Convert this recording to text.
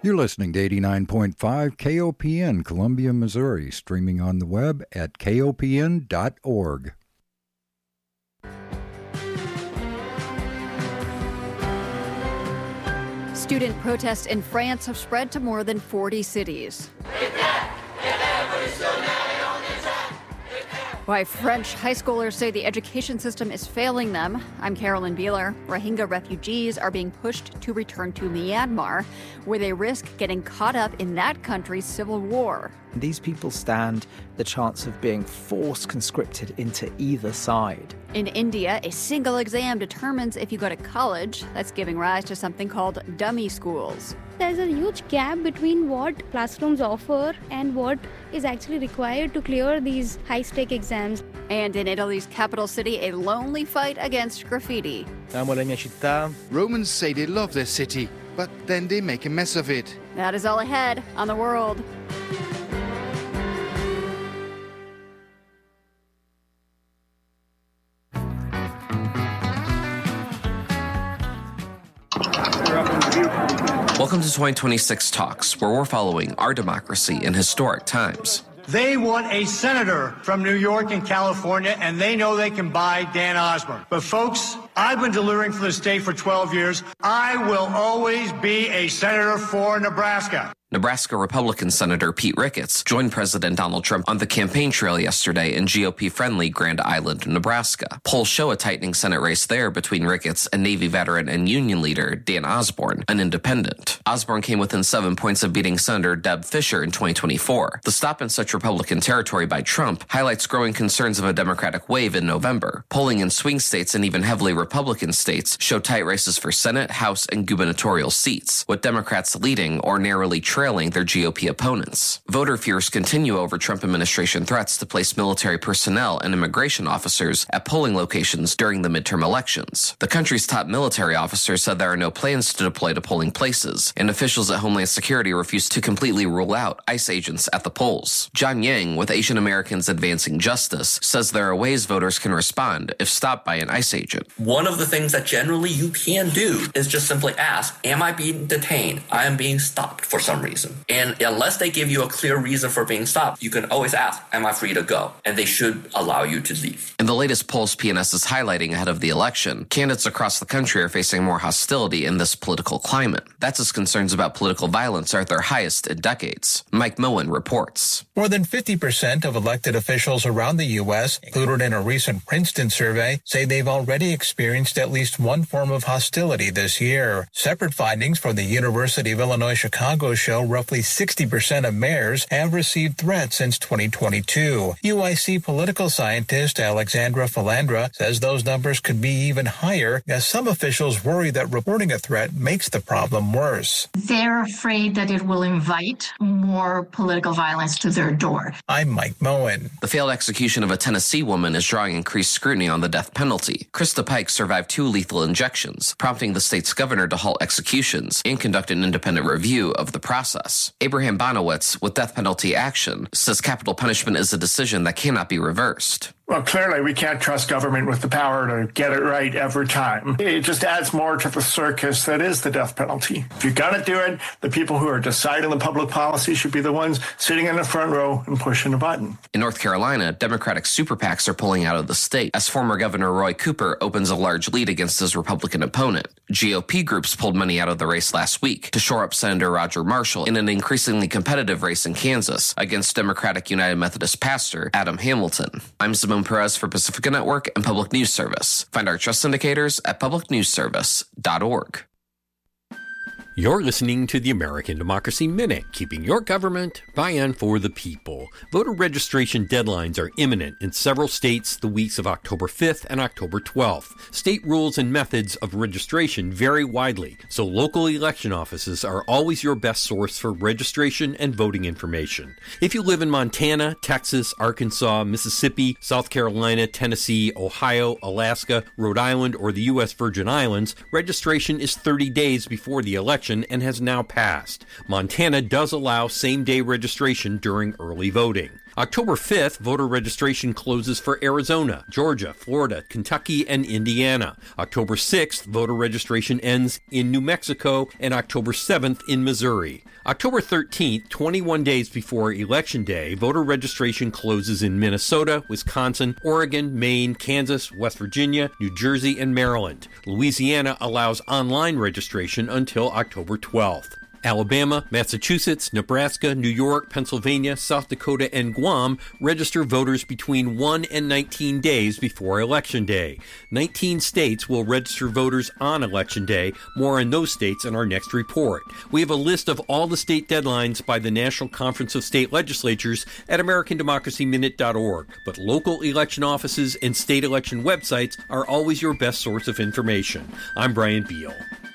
You're listening to 89.5 KOPN, Columbia, Missouri, streaming on the web at kopn.org. Student protests in France have spread to more than 40 cities. Why French high schoolers say the education system is failing them. I'm Carolyn Beeler. Rohingya refugees are being pushed to return to Myanmar, where they risk getting caught up in that country's civil war. These people stand the chance of being force conscripted into either side. In India, a single exam determines if you go to college. That's giving rise to something called dummy schools. There's a huge gap between what classrooms offer and what is actually required to clear these high-stake exams. And in Italy's capital city, a lonely fight against graffiti. Romans say they love their city, but then they make a mess of it. That is all ahead on The World. Welcome to 2026 Talks, where we're following our democracy in historic times. They want a senator from New York and California, and they know they can buy Dan Osborne. But folks, I've been delivering for the state for 12 years. I will always be a senator for Nebraska. Nebraska Republican Senator Pete Ricketts joined President Donald Trump on the campaign trail yesterday in GOP-friendly Grand Island, Nebraska. Polls show a tightening Senate race there between Ricketts and Navy veteran and union leader Dan Osborne, an independent. Osborne came within 7 points of beating Senator Deb Fischer in 2024. The stop in such Republican territory by Trump highlights growing concerns of a Democratic wave in November. Polling in swing states and even heavily Republican states show tight races for Senate, House, and gubernatorial seats, with Democrats leading or narrowly trailing their GOP opponents. Voter fears continue over Trump administration threats to place military personnel and immigration officers at polling locations during the midterm elections. The country's top military officers said there are no plans to deploy to polling places, and officials at Homeland Security refused to completely rule out ICE agents at the polls. John Yang, with Asian Americans Advancing Justice, says there are ways voters can respond if stopped by an ICE agent. One of the things that generally you can do is just simply ask, am I being detained? I am being stopped for some reason. And unless they give you a clear reason for being stopped, you can always ask, am I free to go? And they should allow you to leave. In the latest polls PNS is highlighting ahead of the election, candidates across the country are facing more hostility in this political climate. That's as concerns about political violence are at their highest in decades. Mike Moen reports. More than 50% of elected officials around the U.S., included in a recent Princeton survey, say they've already experienced at least one form of hostility this year. Separate findings from the University of Illinois Chicago show roughly 60% of mayors have received threats since 2022. UIC political scientist Alexandra Philandra says those numbers could be even higher, as some officials worry that reporting a threat makes the problem worse. They're afraid that it will invite more political violence to their door. I'm Mike Moen. The failed execution of a Tennessee woman is drawing increased scrutiny on the death penalty. Krista Pike survived 2 lethal injections, prompting the state's governor to halt executions and conduct an independent review of the process. Abraham Bonowitz, with Death Penalty Action, says capital punishment is a decision that cannot be reversed. Well, clearly we can't trust government with the power to get it right every time. It just adds more to the circus that is the death penalty. If you're going to do it, the people who are deciding the public policy should be the ones sitting in the front row and pushing a button. In North Carolina, Democratic super PACs are pulling out of the state as former Governor Roy Cooper opens a large lead against his Republican opponent. GOP groups pulled money out of the race last week to shore up Senator Roger Marshall in an increasingly competitive race in Kansas against Democratic United Methodist pastor Adam Hamilton. I'm Simone Perez for Pacifica Network and Public News Service. Find our trust indicators at publicnewsservice.org. You're listening to the American Democracy Minute, keeping your government by and for the people. Voter registration deadlines are imminent in several states the weeks of October 5th and October 12th. State rules and methods of registration vary widely, so local election offices are always your best source for registration and voting information. If you live in Montana, Texas, Arkansas, Mississippi, South Carolina, Tennessee, Ohio, Alaska, Rhode Island, or the U.S. Virgin Islands, registration is 30 days before the election and has now passed. Montana does allow same-day registration during early voting. October 5th, voter registration closes for Arizona, Georgia, Florida, Kentucky, and Indiana. October 6th, voter registration ends in New Mexico, and October 7th in Missouri. October 13th, 21 days before Election Day, voter registration closes in Minnesota, Wisconsin, Oregon, Maine, Kansas, West Virginia, New Jersey, and Maryland. Louisiana allows online registration until October 12th. Alabama, Massachusetts, Nebraska, New York, Pennsylvania, South Dakota, and Guam register voters between 1 and 19 days before Election Day. 19 states will register voters on Election Day. More on those states in our next report. We have a list of all the state deadlines by the National Conference of State Legislatures at AmericanDemocracyMinute.org. But local election offices and state election websites are always your best source of information. I'm Brian Beal.